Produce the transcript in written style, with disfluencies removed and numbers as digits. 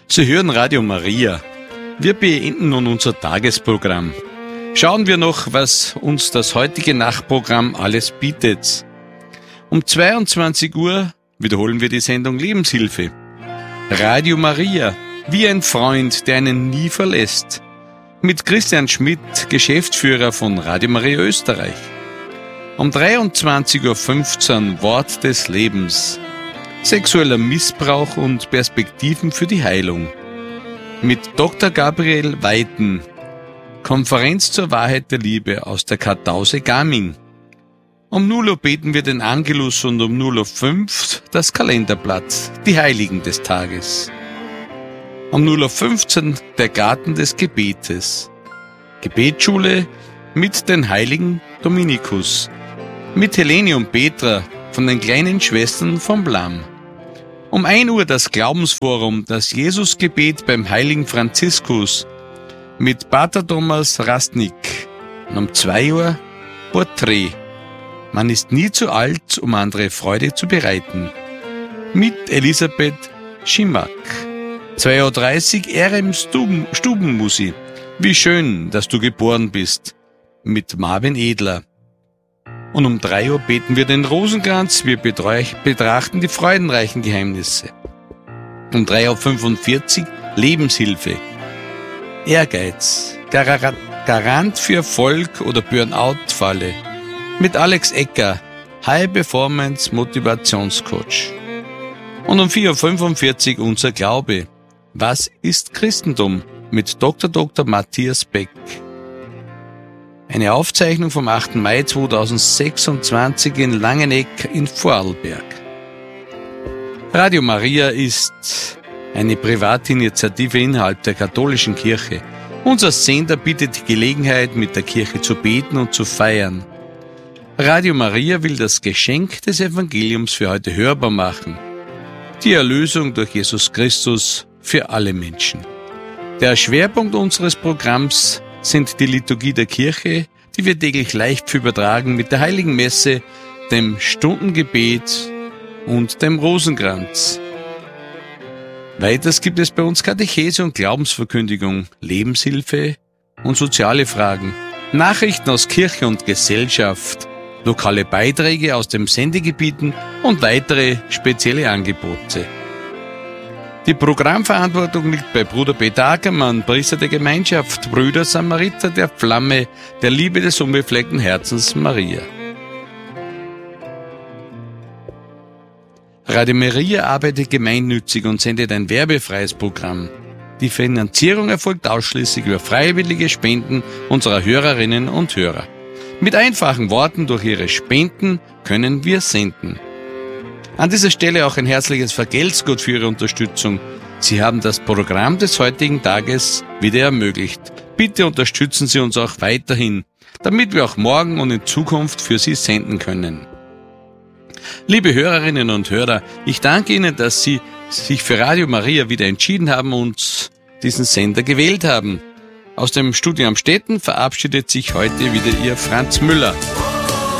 Sie hören Radio Maria. Wir beenden nun unser Tagesprogramm. Schauen wir noch, was uns das heutige Nachtprogramm alles bietet. Um 22 Uhr wiederholen wir die Sendung Lebenshilfe. Radio Maria, wie ein Freund, der einen nie verlässt. Mit Christian Schmidt, Geschäftsführer von Radio Maria Österreich. Um 23:15 Uhr Wort des Lebens. Sexueller Missbrauch und Perspektiven für die Heilung. Mit Dr. Gabriel Weiten. Konferenz zur Wahrheit der Liebe aus der Kartause Gaming. Um 0 Uhr beten wir den Angelus und um 0:05 Uhr das Kalenderblatt, die Heiligen des Tages. Um 0:15 Uhr der Garten des Gebetes. Gebetsschule mit den Heiligen Dominikus. Mit Helene und Petra von den kleinen Schwestern von Blam. Um 1 Uhr das Glaubensforum, das Jesusgebet beim heiligen Franziskus mit Pater Thomas Rastnik. Und um 2 Uhr Porträt. Man ist nie zu alt, um andere Freude zu bereiten. Mit Elisabeth Schimak. 2:30 Uhr RM Stubenmusik. Wie schön, dass du geboren bist. Mit Marvin Edler. Und um 3 Uhr beten wir den Rosenkranz, wir betrachten die freudenreichen Geheimnisse. Um 3:45 Uhr Lebenshilfe. Ehrgeiz, Garant für Erfolg oder Burnout-Falle. Mit Alex Ecker, High Performance Motivationscoach. Und um 4:45 Uhr unser Glaube. Was ist Christentum? Mit Dr. Matthias Beck. Eine Aufzeichnung vom 8. Mai 2026 in Langeneck in Vorarlberg. Radio Maria ist eine Privatinitiative innerhalb der katholischen Kirche. Unser Sender bietet die Gelegenheit, mit der Kirche zu beten und zu feiern. Radio Maria will das Geschenk des Evangeliums für heute hörbar machen. Die Erlösung durch Jesus Christus für alle Menschen. Der Schwerpunkt unseres Programms sind die Liturgie der Kirche, die wir täglich live übertragen mit der Heiligen Messe, dem Stundengebet und dem Rosenkranz. Weiters gibt es bei uns Katechese und Glaubensverkündigung, Lebenshilfe und soziale Fragen, Nachrichten aus Kirche und Gesellschaft, lokale Beiträge aus den Sendegebieten und weitere spezielle Angebote. Die Programmverantwortung liegt bei Bruder Peter Ackermann, Priester der Gemeinschaft, Brüder Samariter der Flamme, der Liebe des unbefleckten Herzens Maria. Radio Maria arbeitet gemeinnützig und sendet ein werbefreies Programm. Die Finanzierung erfolgt ausschließlich über freiwillige Spenden unserer Hörerinnen und Hörer. Mit einfachen Worten durch ihre Spenden können wir senden. An dieser Stelle auch ein herzliches Vergelt's Gott für Ihre Unterstützung. Sie haben das Programm des heutigen Tages wieder ermöglicht. Bitte unterstützen Sie uns auch weiterhin, damit wir auch morgen und in Zukunft für Sie senden können. Liebe Hörerinnen und Hörer, ich danke Ihnen, dass Sie sich für Radio Maria wieder entschieden haben und diesen Sender gewählt haben. Aus dem Studio Amstetten verabschiedet sich heute wieder Ihr Franz Müller.